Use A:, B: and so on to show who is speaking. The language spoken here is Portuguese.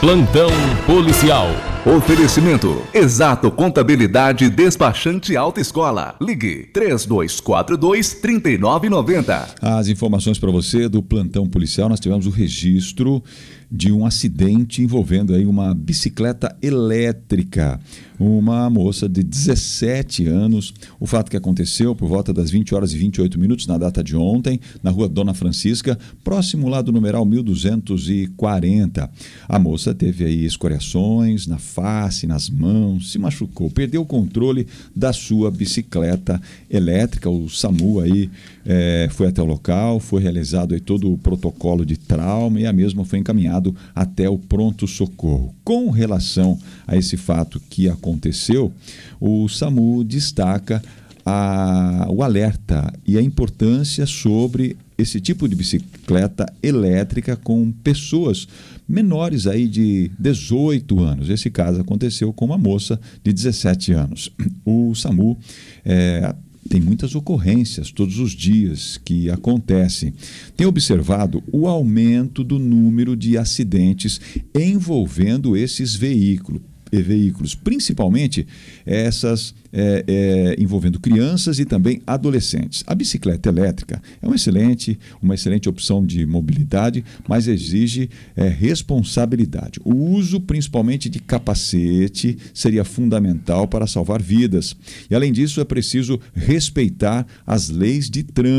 A: Plantão policial.
B: Oferecimento: Exato Contabilidade Despachante Autoescola. Ligue 3242-3990.
C: As informações para você do plantão policial. Nós tivemos o registro de um acidente envolvendo aí uma bicicleta elétrica. Uma moça de 17 anos. O fato que aconteceu por volta das 20h28 na data de ontem, na rua Dona Francisca, próximo lá do numeral 1240. A moça teve aí escoriações na face, nas mãos, se machucou, perdeu o controle da sua bicicleta elétrica. O SAMU aí foi até o local, foi realizado aí todo o protocolo de trauma e a mesma foi encaminhado até o pronto-socorro. Com relação a esse fato que aconteceu, o SAMU destaca o alerta e a importância sobre esse tipo de bicicleta elétrica com pessoas menores aí de 18 anos. Esse caso aconteceu com uma moça de 17 anos. O SAMU tem muitas ocorrências todos os dias que acontecem. Tem observado o aumento do número de acidentes envolvendo esses veículos, principalmente essas envolvendo crianças e também adolescentes. A bicicleta elétrica é uma excelente opção de mobilidade, mas exige responsabilidade. O uso principalmente de capacete seria fundamental para salvar vidas. E além disso, é preciso respeitar as leis de trânsito.